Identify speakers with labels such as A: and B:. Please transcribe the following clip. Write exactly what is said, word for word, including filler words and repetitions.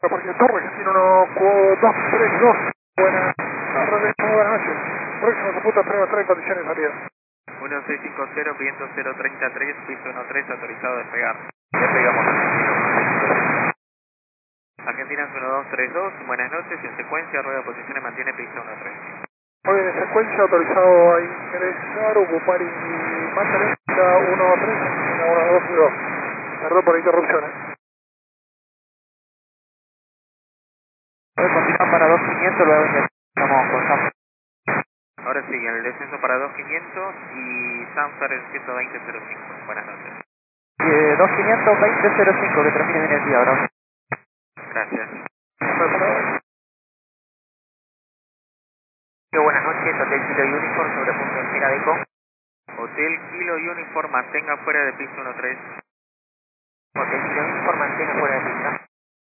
A: Porque Torre, Argentina uno, dos, tres, dos. Buenas tardes, muy buenas noches. Próximo se puta tres tres, condiciones de salida.
B: uno seis cinco cero, viento cero treinta y tres, piso uno tres, autorizado a despegar.
C: Despegamos.
B: Argentina uno dos tres dos, buenas noches, en secuencia, rueda de posiciones, mantiene piso uno tres.
A: Muy bien, en secuencia, autorizado a ingresar, ocupar y mantener uno tres, uno dos dos. Perdón por interrupciones.
C: Continúa para dos quinientos, luego ingresamos con Sam.
B: Ahora sí, el descenso para dos quinientos y Samsar el ciento veinte cero cinco. Buenas noches.
C: Eh, dos quinientos, veinte cero cinco, que termine bien el día, ahora.
B: Gracias.
C: Buenas noches, Hotel Kilo Uniform, sobre punto de espera de con.
B: Hotel Kilo Uniform, mantenga fuera de piso uno tres.
C: Hotel Kilo Uniform, mantenga fuera de pista.